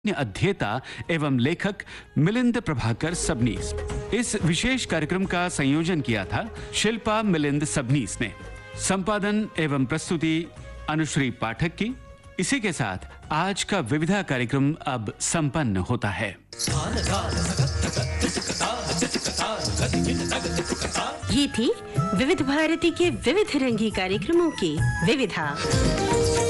अध्येता एवं लेखक मिलिंद प्रभाकर सबनीस। इस विशेष कार्यक्रम का संयोजन किया था शिल्पा मिलिंद सबनीस ने। संपादन एवं प्रस्तुति अनुश्री पाठक की। इसी के साथ आज का विविधा कार्यक्रम अब संपन्न होता है। ये थी विविध भारती के विविध रंगी कार्यक्रमों की विविधा।